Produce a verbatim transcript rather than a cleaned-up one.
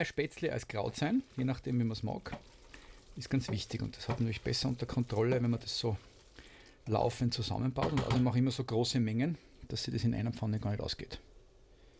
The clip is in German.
Spätzle als Kraut sein, je nachdem, wie man es mag. Ist ganz wichtig und das hat man natürlich besser unter Kontrolle, wenn man das so laufend zusammenbaut. Und also mache ich immer so große Mengen, dass sich das in einer Pfanne gar nicht ausgeht.